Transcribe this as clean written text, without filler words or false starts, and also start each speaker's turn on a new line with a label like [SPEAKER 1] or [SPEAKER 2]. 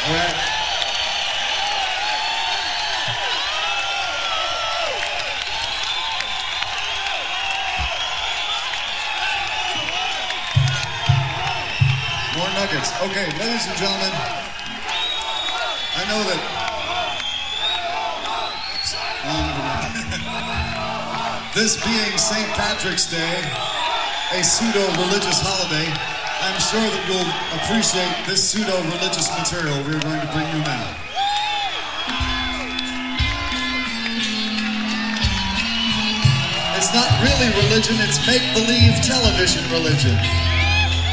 [SPEAKER 1] Brett. More nuggets. Okay, ladies and gentlemen, I know that this being St. Patrick's Day, a pseudo-religious holiday, I'm sure that you'll appreciate this pseudo-religious material we're going to bring you now. It's not really religion, it's make-believe television religion.